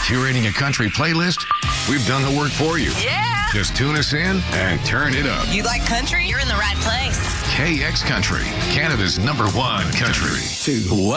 Curating a country playlist? We've done the work for you. Yeah. Just tune us in and turn it up. You like country? You're in the right place. KX Country, Canada's #1 country.